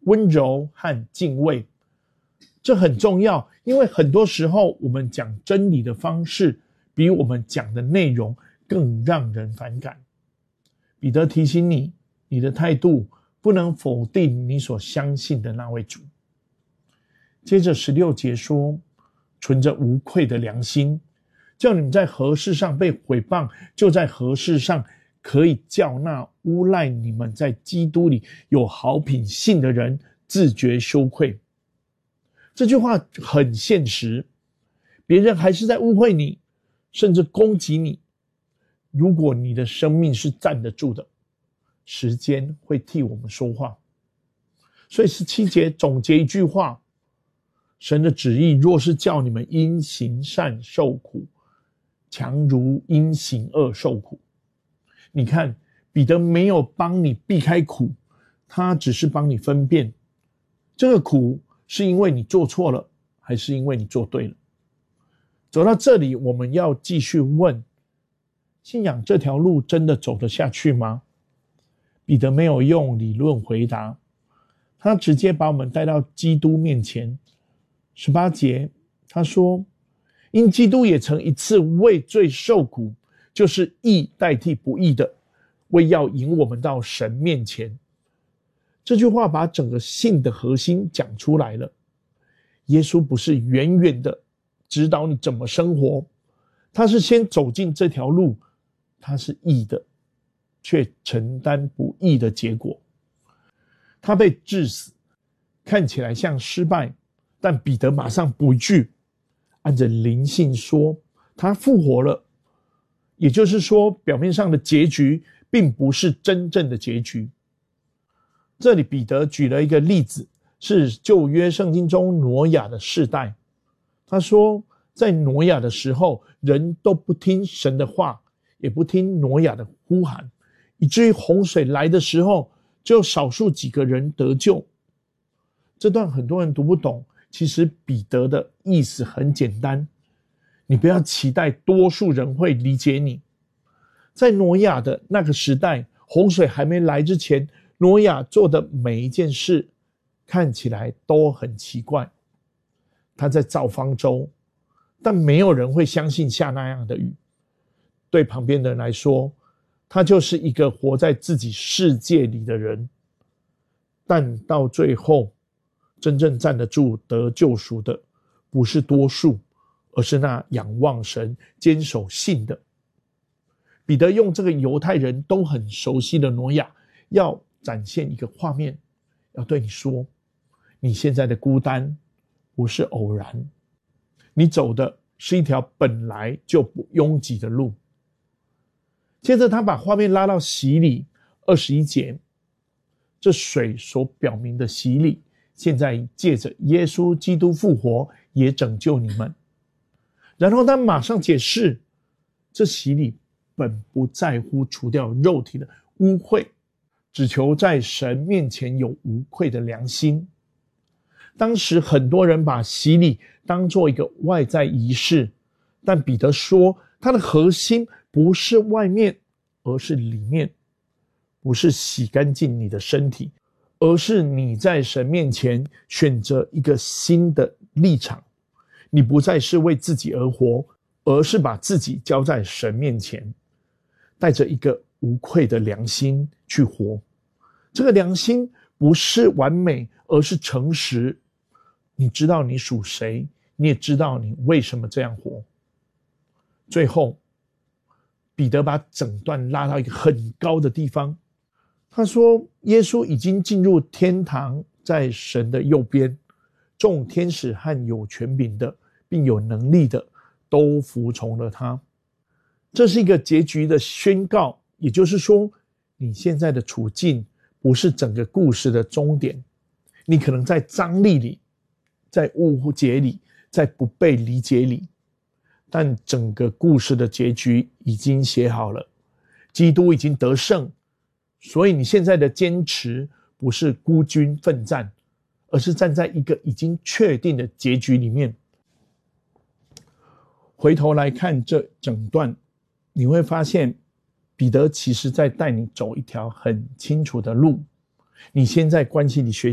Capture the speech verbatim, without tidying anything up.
温柔和敬畏。这很重要，因为很多时候我们讲真理的方式比我们讲的内容更让人反感。彼得提醒你，你的态度不能否定你所相信的那位主。接着十六节说，存着无愧的良心，叫你们在何事上被毁谤，就在何事上可以叫那诬赖你们在基督里有好品性的人自觉羞愧。这句话很现实，别人还是在误会你，甚至攻击你。如果你的生命是站得住的，时间会替我们说话。所以十七节总结一句话，神的旨意若是叫你们因行善受苦，强如因行恶受苦。你看，彼得没有帮你避开苦，他只是帮你分辨，这个苦是因为你做错了，还是因为你做对了。走到这里，我们要继续问，信仰这条路真的走得下去吗？彼得没有用理论回答，他直接把我们带到基督面前。十八节他说，因基督也曾一次为罪受苦，就是义代替不义的，为要引我们到神面前。这句话把整个信的核心讲出来了。耶稣不是远远的指导你怎么生活，他是先走进这条路，他是义的，却承担不义的结果。他被致死，看起来像失败，但彼得马上补一句，按着灵性说，他复活了。也就是说，表面上的结局并不是真正的结局。这里彼得举了一个例子，是旧约圣经中挪亚的世代。他说，在挪亚的时候，人都不听神的话，也不听挪亚的呼喊，以至于洪水来的时候，只有少数几个人得救。这段很多人读不懂，其实彼得的意思很简单，你不要期待多数人会理解你。在挪亚的那个时代，洪水还没来之前，挪亚做的每一件事看起来都很奇怪。他在造方舟，但没有人会相信下那样的雨。对旁边的人来说，他就是一个活在自己世界里的人。但到最后，真正站得住得救赎的，不是多数，而是那仰望神、坚守信的。彼得用这个犹太人都很熟悉的挪亚，要展现一个画面，要对你说，你现在的孤单不是偶然，你走的是一条本来就不拥挤的路。接着他把画面拉到洗礼，二十一节，这水所表明的洗礼，现在借着耶稣基督复活，也拯救你们。然后他马上解释，这洗礼本不在乎除掉肉体的污秽，只求在神面前有无愧的良心。当时很多人把洗礼当作一个外在仪式，但彼得说，它的核心不是外面，而是里面。不是洗干净你的身体，而是你在神面前选择一个新的立场。你不再是为自己而活，而是把自己交在神面前，带着一个无愧的良心去活。这个良心不是完美，而是诚实。你知道你属谁，你也知道你为什么这样活。最后，彼得把整段拉到一个很高的地方。他说，耶稣已经进入天堂，在神的右边，众天使和有权柄的并有能力的都服从了他。这是一个结局的宣告，也就是说，你现在的处境不是整个故事的终点。你可能在张力里，在误解里，在不被理解里，但整个故事的结局已经写好了，基督已经得胜。所以你现在的坚持不是孤军奋战，而是站在一个已经确定的结局里面。回头来看这整段，你会发现彼得其实在带你走一条很清楚的路。你先在关系里学